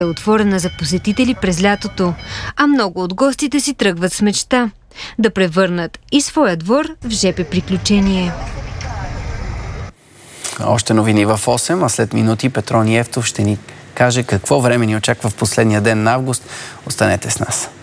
е отворена за посетители през лятото, а много от гостите си тръгват с мечта да превърнат и своя двор в ЖП приключение. Още новини в 8, а след минути Петрон Евтов ще ни каже какво време ни очаква в последния ден на август. Останете с нас.